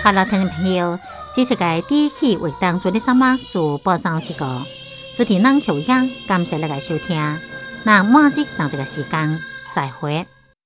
好了，听众朋友，这次嘅第一期为当做的什么就播上一个，主题能调样，感谢大家收听。那马上等这个时间再会。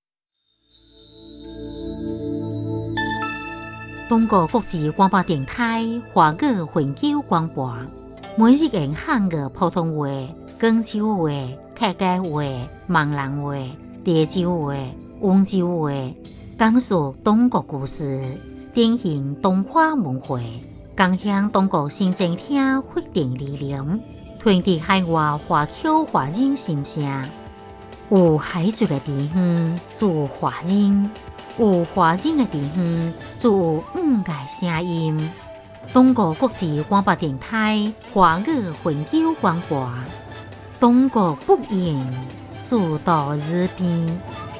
中国国际广播电台华语永久广播，每日用汉语普通话、广州话、客家话、闽南话、潮州话、温州话，讲述中国故事。典型东华文化，共享中国新政厅发展理念，传递海外华侨华人心声。有海族的地方就有华人，有华人的地方就有五个声音。中国国际广播电台华语永久广播，中国不言，主到日边。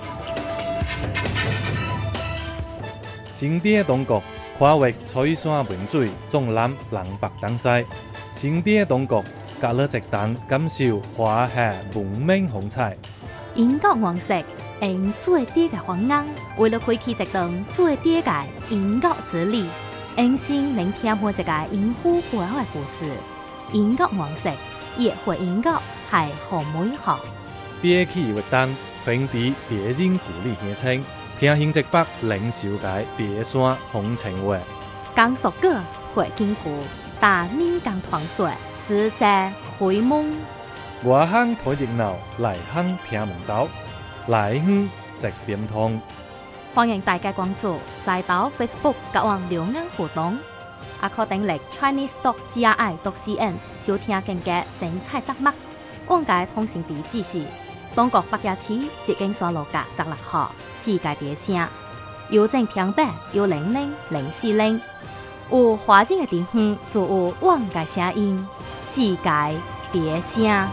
新店的中国跨越翠山文水，纵览南北东西。新店的中国，隔了一档感受华夏文明风采。 英國黃石用最低嘅方案，為了開啟一段最低嘅英國之旅，用心聆聽每一個英語背後嘅故事。英國黃石約會英國係好美好。 第一期活動傳遞地人故里鄉親。聽新一北零售界第山風情話， 江蘇歌會經過，大民間傳說，自在開門。 外鄉睇熱鬧，內鄉聽門道，內鄉直點通。 歡迎大家關注，再到 Facebook 各網留言互動，也可訂閱 chinese.cri.cn 收聽更加精彩節目。往屆通訊地址是中國北野市捷徑山路甲16號。世界第聲，郵政平板100-040，有華人嘅地方就有往嘅聲音，世界第聲。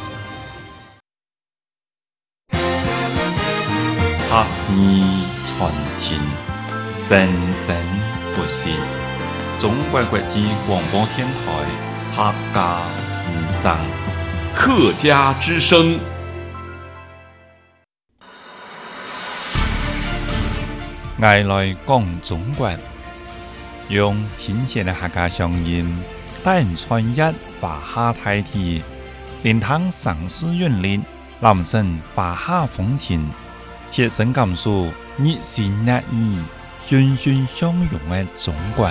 客意傳情，生生不息。中國國際廣播電台客家之聲， 客家之聲。 愛來講中國，用親切的客家聲音，帶人穿越華夏大地，連通城市韻律，攬勝華夏風情，切身感受熱情熱意、欣欣相融的中國。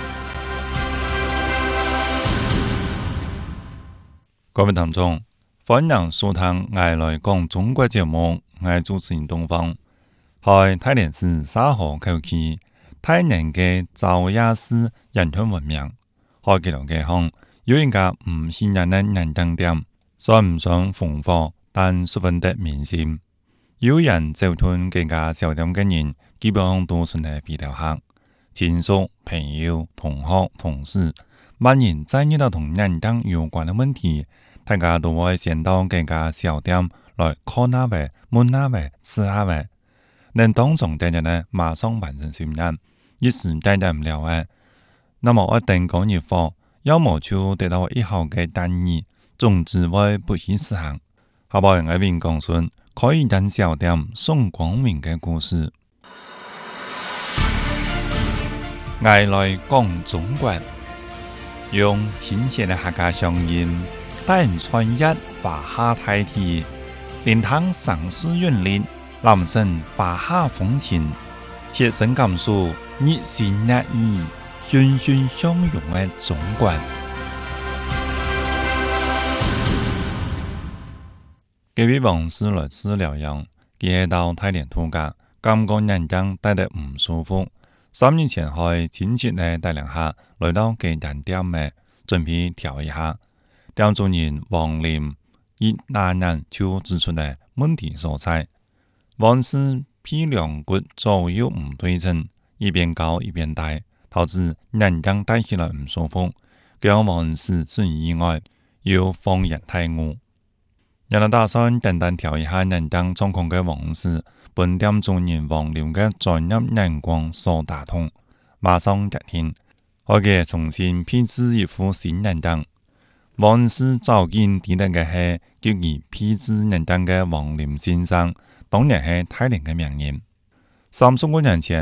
各位聽眾，歡迎收聽愛來講中國節目，我係主持人東方。在大連市沙河區區，大人嘅趙雅市人群聞名。開記錄嘅巷有一家唔是人嘅人燈店，算唔上豐富，但十分得民心。有人走進這家小店嘅人，基本上都是嚟飛頭客，親屬、朋友、同學、同事，萬人在遇到同人燈有關嘅問題，大家都會先到這家小店來看下位、問下位、試下位。能當中的人呢，馬上完成信任，一時解決唔了嘅。那麼一定講熱課，要麼就得到以後嘅單議，總之會不惜實行。下邊我邊講述可以讓小店送光明嘅故事。愛來講中國，用親切的客家聲音，帶人穿越華夏大地，連通城市韻律。攬勝華夏風情，切身感受熱情熱意、欣欣相融嘅中國。隔壁王師來治療養，佢到大連度假，感覺人家待得唔舒服。3年前去親戚嘅帶領下，來到佢人店嘅，準備調一下。店主人王林一那人就指出嚟問題所在。王氏批兩骨左右唔對稱，一邊高一邊大，導致人將戴起來唔舒服。佢王氏是意外，要放人太誤。人打算簡單調一下人將狀況嘅王氏，本店主人王廖嘅專業眼光所打通，馬上決定，我嘅重新編製一副新人將。王氏早見地得嘅係叫佢編製人將嘅王廖先生。當然係大連嘅名人。30多年前，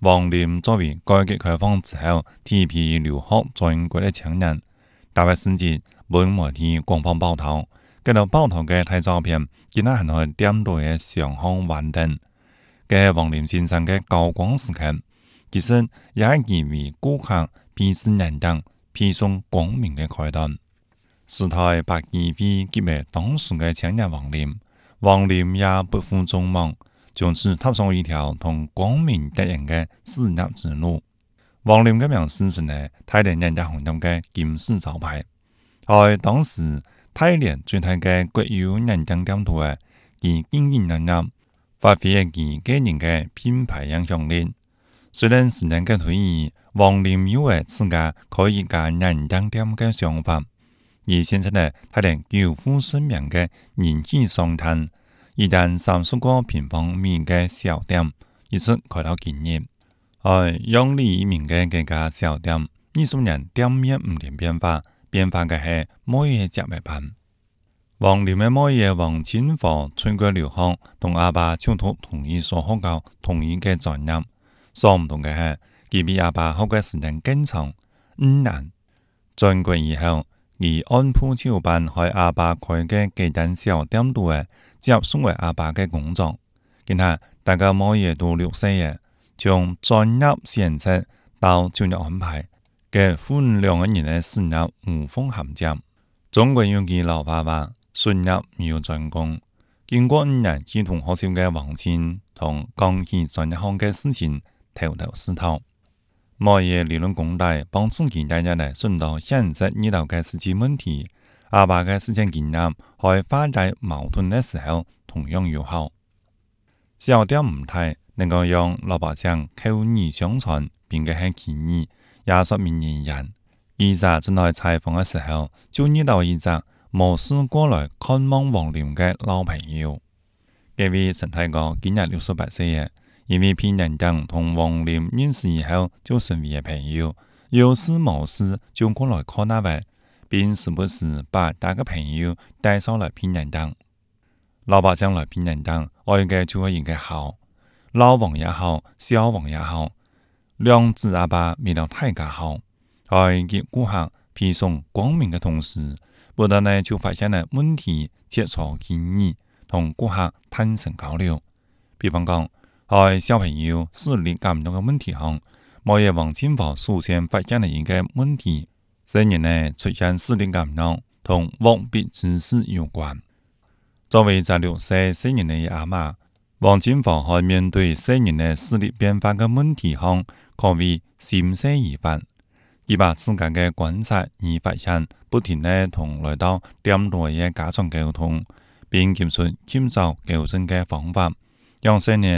王林作為改革開放之後第一批留學中國的青年，大學時節本媒體廣泛報道，見到報道嘅睇照片，見到係去點對嘅上空幻燈，嘅王林先生嘅高光時刻，其實也係意味顧客鄙視人等，披送光明嘅開端。時代把機會給予當時嘅青年王林也不負眾望，從此踏上一條同光明敵人嘅事業之路。王林嘅名字是呢大連人家行業嘅金字招牌，喺當時大連最大嘅國有人家店度嘅其經營能力，發揮其個人嘅品牌影響力。雖然時間嘅推移，王林有為自家可以揀人家店嘅想法。而現在呢，大連久負盛名嘅人氣商攤，一旦30個平方米嘅小店，亦是開到經營。用利一名嘅這家小店，20年店面唔斷變化嘅係每夜接一班。王林嘅每夜王清華出國留學，同阿爸就讀同一所學校，同一個專業。所唔同嘅係，佢比阿爸學嘅時間更長，5年。轉國以後，而按部就班喺阿爸開嘅幾間小店度嘅接送為阿爸嘅工作。然後大家每夜都60歲，從專業選擇到專業安排嘅父2個人嘅事業無縫銜接。中國有句老話話：術業沒有專攻。經過5年系統學習嘅王清同講起專業行嘅事情，頭頭是道。每夜理論功大，幫自己帶入嚟順道現實遇到嘅實際問題。阿爸嘅實踐經驗，喺化解矛盾嘅時候同樣有效。小店唔大，能夠讓老百姓口耳相傳，並且係奇異，也說明人人。記者正來採訪嘅時候，就遇到一隻無事過來看望王林嘅老朋友。這位陳太哥今日68歲，因為騙人等同王林認識以後就成為朋友，有事冇事就過來看那位，並時不時把大個朋友帶上來騙人等。老百姓來騙人等，愛嘅就係應該好，老王也好，小王也好，兩子阿爸為了大家好，喺給顧客披送光明嘅同時，不但呢就發現了問題，切磋建議，同顧客坦誠交流。比方講，喺小朋友視力感到嘅問題上，某夜王清華首先發現了一個問題，雖然呢出現視力感到同握筆姿勢有關。作為16歲少年的阿媽，王清華喺面對少年的視力變化嘅問題上，可謂心細意煩。佢把自家嘅觀察與發現，不停地同來到店內嘅家長溝通，並給出尋找糾正嘅方法，讓少年